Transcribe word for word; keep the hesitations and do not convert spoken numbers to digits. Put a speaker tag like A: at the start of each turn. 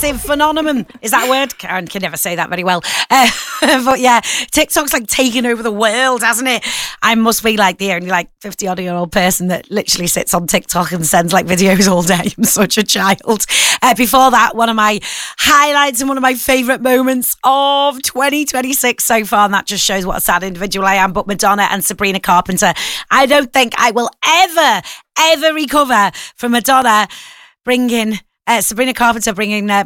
A: massive phenomenon. Is that a word? Karen can never say that very well. Uh, but yeah, TikTok's like taking over the world, hasn't it? I must be like the only like fifty odd year old person that literally sits on TikTok and sends like videos all day. I'm such a child. Uh, before that, one of my highlights and one of my favourite moments of twenty twenty-six so far, and that just shows what a sad individual I am, but Madonna and Sabrina Carpenter. I don't think I will ever, ever recover from Madonna bringing, uh, Sabrina Carpenter bringing uh,